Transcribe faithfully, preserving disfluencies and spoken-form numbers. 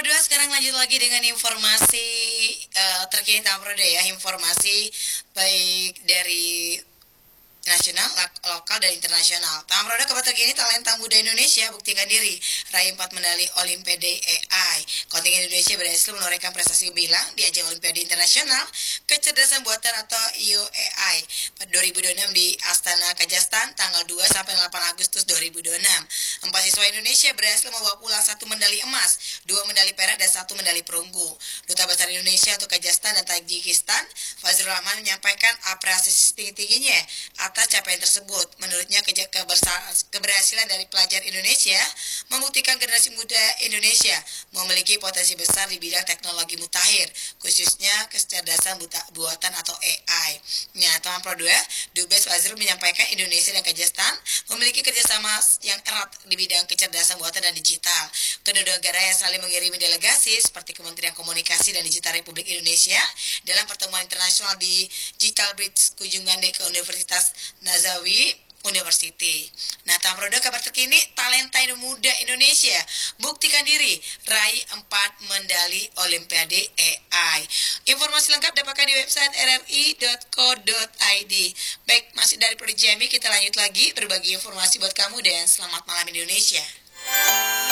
Dua, sekarang lanjut lagi dengan informasi uh, terkini Tampro dua ya. Informasi baik dari nasional, lokal, dan internasional. Tamroda kabar terkini talenta muda Indonesia buktikan diri, raih empat medali Olimpiade A I. Kontingen Indonesia berhasil menorehkan prestasi gemilang di ajang Olimpiade Internasional Kecerdasan Buatan atau I O A I pada dua ribu dua puluh enam di Astana, Kazakhstan, tanggal dua sampai delapan Agustus dua ribu dua puluh enam. Empat siswa Indonesia berhasil membawa pulang satu medali emas, dua medali perak, dan satu medali perunggu. Duta Besar Indonesia untuk Kazakhstan dan Tajikistan, Fazrul Rahman, menyampaikan apresiasi tinggi-tingginya atas capaian tersebut. Menurutnya, keberhasilan dari pelajar Indonesia membuktikan generasi muda Indonesia memiliki potensi besar di bidang teknologi mutakhir, khususnya kecerdasan buatan atau A I. Nah, teman Pro dua, Dubes Fazrul menyampaikan Indonesia dan Kazakhstan memiliki kerjasama yang erat di bidang kecerdasan buatan dan digital. Kedua negara yang saling mengirimi delegasi seperti Kementerian Komunikasi dan Digital Republik Indonesia dalam pertemuan internasional di Digital Bridge kunjungan ke Universitas Nazawi University. Nah, Tamroda kabar terkini talenta muda Indonesia buktikan diri, raih empat medali Olimpiade A I. Informasi lengkap dapatkan di website r r i dot co dot i d. Baik, masih dari Projemi, kita lanjut lagi berbagi informasi buat kamu dan selamat malam Indonesia.